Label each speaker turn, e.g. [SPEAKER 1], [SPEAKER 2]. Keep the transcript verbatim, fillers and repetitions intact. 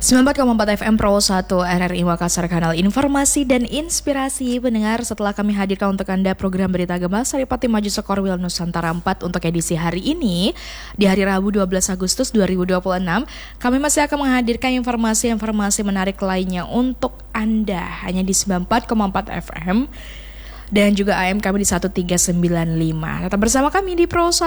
[SPEAKER 1] sembilan puluh empat koma empat F M Pro satu R R I Makassar, kanal informasi dan inspirasi pendengar. Setelah kami hadirkan untuk Anda program Berita Gema Saripati Maju Sekorwil Nusantara empat untuk edisi hari ini, di hari Rabu dua belas Agustus dua ribu dua puluh enam, kami masih akan menghadirkan informasi-informasi menarik lainnya untuk Anda hanya di sembilan puluh empat koma empat F M dan juga A M kami di seribu tiga ratus sembilan puluh lima. Tetap bersama kami di Pro